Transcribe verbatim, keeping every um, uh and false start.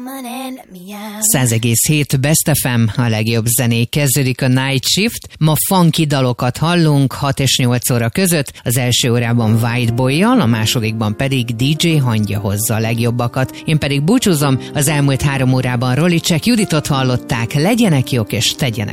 száz egész hét Best ef em, a legjobb zenék, kezdődik a Night Shift. Ma funky dalokat hallunk hat és nyolc óra között, az első órában White Boy-jal, a másodikban pedig dé dzsé Hangya hozza a legjobbakat. Én pedig búcsúzom, az elmúlt három órában Rolicek Juditot hallották, legyenek jók és tegyenek